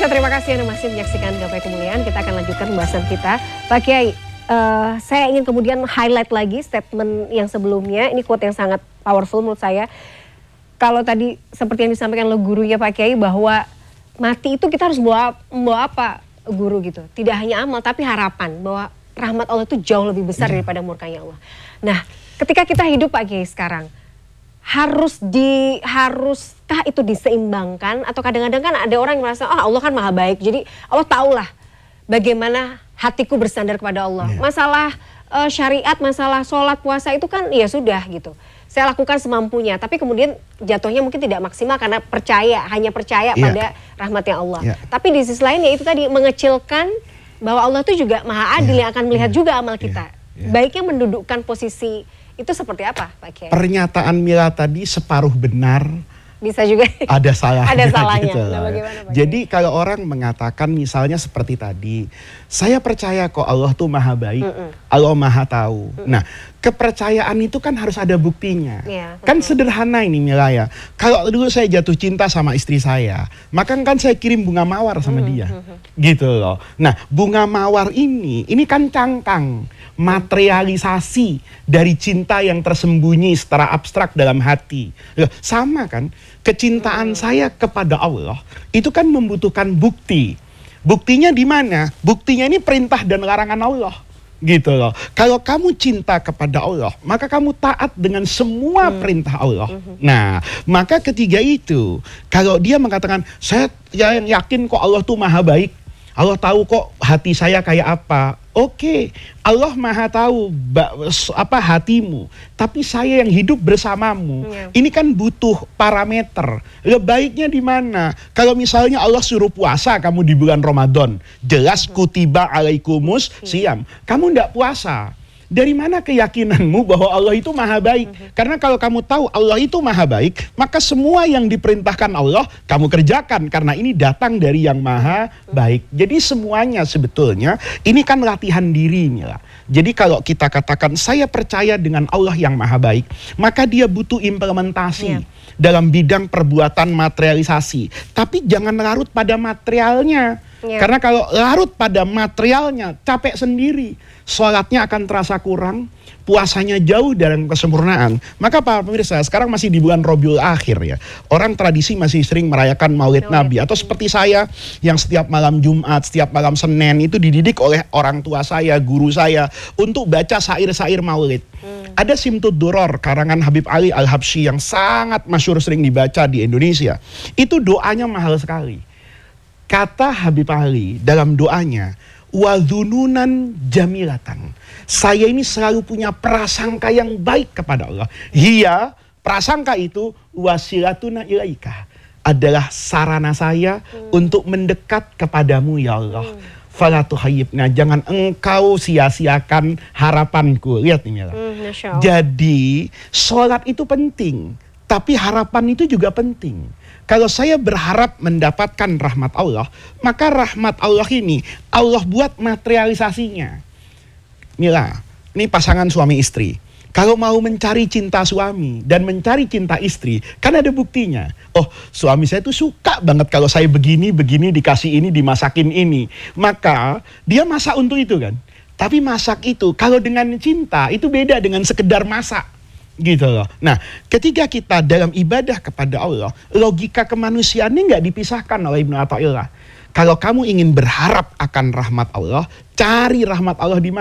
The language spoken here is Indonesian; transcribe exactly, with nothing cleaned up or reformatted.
Pemirsa, terima kasih Anda masih menyaksikan Gapai Kemuliaan. Kita akan lanjutkan pembahasan kita. Pak Kiai, uh, saya ingin kemudian highlight lagi statement yang sebelumnya. Ini quote yang sangat powerful menurut saya. Kalau tadi seperti yang disampaikan oleh gurunya Pak Kiai, bahwa mati itu kita harus bawa, membawa apa guru gitu. Tidak hanya amal tapi harapan bahwa rahmat Allah itu jauh lebih besar hmm. daripada murkanya Allah. Nah, ketika kita hidup Pak Kiai sekarang, harus di haruskah itu diseimbangkan, atau kadang-kadang kan ada orang yang merasa oh Allah kan maha baik, jadi Allah tahulah bagaimana hatiku bersandar kepada Allah. Yeah. Masalah uh, syariat, masalah sholat puasa itu kan ya sudah gitu, saya lakukan semampunya, tapi kemudian jatuhnya mungkin tidak maksimal karena percaya, hanya percaya yeah. pada rahmatnya Allah. Yeah. Tapi di sisi lain ya itu tadi mengecilkan bahwa Allah itu juga maha adil yeah. yang akan melihat yeah. juga amal kita. Yeah. Yeah. Baiknya mendudukkan posisi itu seperti apa Pak Kiai? Pernyataan Mila tadi separuh benar, bisa juga ada salahnya. Ada salahnya. Gitu. Nah, bagaimana, Pak Jadi Kiai? Kalau orang mengatakan misalnya seperti tadi, saya percaya kok Allah tuh maha baik, mm -mm. Allah maha tahu. Mm -mm. Nah, kepercayaan itu kan harus ada buktinya. Ya, kan sederhana ini Mila ya. Kalau dulu saya jatuh cinta sama istri saya, maka kan saya kirim bunga mawar sama mm -hmm. dia. Gitu loh. Nah, bunga mawar ini, ini kan cangkang materialisasi dari cinta yang tersembunyi secara abstrak dalam hati. Sama kan, kecintaan hmm. saya kepada Allah itu kan membutuhkan bukti. Buktinya di mana? Buktinya ini perintah dan larangan Allah. Gitu loh. Kalau kamu cinta kepada Allah, maka kamu taat dengan semua hmm. perintah Allah. Hmm. Nah, maka ketiga itu, kalau dia mengatakan, saya yang yakin kok Allah tuh maha baik, Allah tahu kok hati saya kayak apa. Oke, Allah maha tahu apa hatimu, tapi saya yang hidup bersamamu. Ya. Ini kan butuh parameter. Baiknya di mana? Kalau misalnya Allah suruh puasa kamu di bulan Ramadan, jelas kutiba alaikumus siyam. Kamu tidak puasa. Dari mana keyakinanmu bahwa Allah itu maha baik? Uh-huh. Karena kalau kamu tahu Allah itu maha baik, maka semua yang diperintahkan Allah kamu kerjakan, karena ini datang dari yang maha baik. Jadi semuanya sebetulnya ini kan latihan dirinya. Jadi kalau kita katakan saya percaya dengan Allah yang maha baik, maka dia butuh implementasi. Yeah. Dalam bidang perbuatan materialisasi. Tapi jangan larut pada materialnya. Yeah. Karena kalau larut pada materialnya, capek sendiri. Sholatnya akan terasa kurang, puasanya jauh dalam kesempurnaan. Maka para pemirsa, sekarang masih di bulan Rabiul Akhir ya. Orang tradisi masih sering merayakan Maulid no, Nabi. Atau seperti saya yang setiap malam Jumat, setiap malam Senin itu dididik oleh orang tua saya, guru saya untuk baca syair-syair Maulid. Hmm. Ada Simtud Duror karangan Habib Ali Al-Habsyi yang sangat masyhur, sering dibaca di Indonesia. Itu doanya mahal sekali. Kata Habib Ali dalam doanya, wadhununan jamilatan. Saya ini selalu punya prasangka yang baik kepada Allah. Hiya, prasangka itu wasilatuna ilaika, adalah sarana saya hmm. untuk mendekat kepadamu ya Allah. Hmm. Fala tuhayyibna, jangan engkau sia-siakan harapanku. Lihat nih Mila. Hmm, jadi sholat itu penting, tapi harapan itu juga penting. Kalau saya berharap mendapatkan rahmat Allah, maka rahmat Allah ini Allah buat materialisasinya. Mila, ini pasangan suami istri. Kalau mau mencari cinta suami dan mencari cinta istri, kan ada buktinya. Oh, suami saya tuh suka banget kalau saya begini, begini, dikasih ini, dimasakin ini. Maka dia masak untuk itu kan. Tapi masak itu, kalau dengan cinta, itu beda dengan sekedar masak. Gitu loh. Nah, ketika kita dalam ibadah kepada Allah, logika kemanusiaannya nggak dipisahkan oleh Ibnu Athaillah. Kalau kamu ingin berharap akan rahmat Allah, cari rahmat Allah di mana?